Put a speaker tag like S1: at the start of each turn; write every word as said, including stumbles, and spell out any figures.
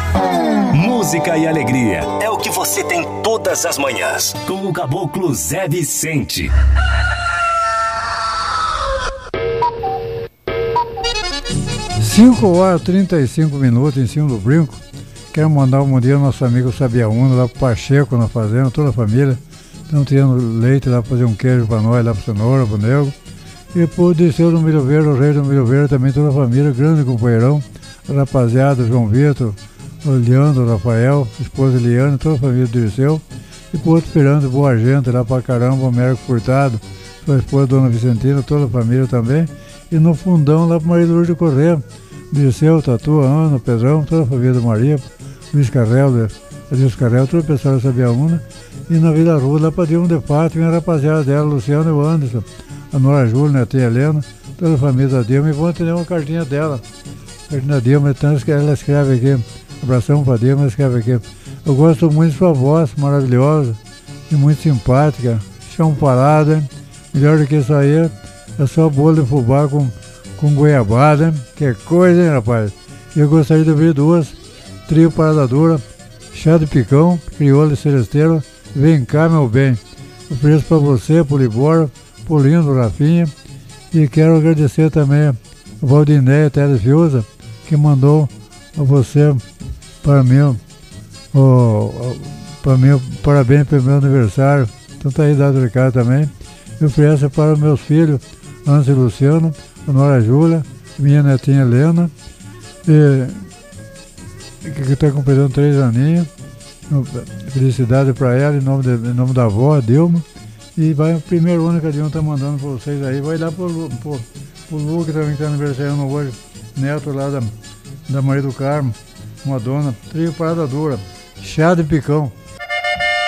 S1: Música e alegria é o que você tem todas as manhãs. Com o Caboclo Zé Vicente.
S2: cinco horas e trinta e cinco minutos em cima do brinco. Quero mandar um bom dia ao nosso amigo Sabiaúna, lá pro Pacheco na fazenda, toda a família. Estão tirando leite lá para fazer um queijo para nós, lá pro Cenoura, pro Nego. E pro Dirceu do Milho Verde, o rei do Milho Verde, também toda a família, grande companheirão. A rapaziada, João Vitor, o Leandro, o Rafael, esposa Eliane, toda a família do Dirceu. E pro outro Pirando, boa gente lá pra caramba, o Américo Furtado, sua esposa Dona Vicentina, toda a família também. E no fundão lá pro Maria Lourdes Corrêa, Dirceu, Tatu, Ana, Pedrão, toda a família da Maria, Luiz Carrel, Luiz Carrel, todo o pessoal da Sabiaúna. E na Vila Rua, lá pra Dilma de Pátio, a rapaziada dela, Luciano e o Anderson, a Nora Júlia, a Netinha Helena, toda a família da Dilma. E vão atender uma cartinha dela. A cartinha da Dilma, então ela escreve aqui, abração pra Dilma, ela escreve aqui. Eu gosto muito de sua voz, maravilhosa e muito simpática, chão parado, hein? Melhor do que isso aí é só bolo de fubá com, com goiabada, hein? Que coisa, hein, rapaz? Eu gostaria de ouvir duas, trio Parada Dura, chá de picão, crioula e celesteiro, vem cá, meu bem. Ofereço para você, Polibora, Polindo, Rafinha, e quero agradecer também a Valdinéia Teles Fiuza, que mandou a você, para mim, o, para mim, parabéns pelo meu aniversário. Então tá aí dado o recado também. Eu ofereço para meus filhos, Anse e Luciano, a Nora Júlia, minha netinha Helena, e, que está completando três aninhos. Felicidade para ela, em nome, de, em nome da avó, Dilma. E vai o primeiro ano que a Dilma está mandando para vocês aí. Vai lá para o Lu, que também está aniversariando hoje, neto lá da, da Maria do Carmo, uma dona, trio Parada Dura, chá de picão.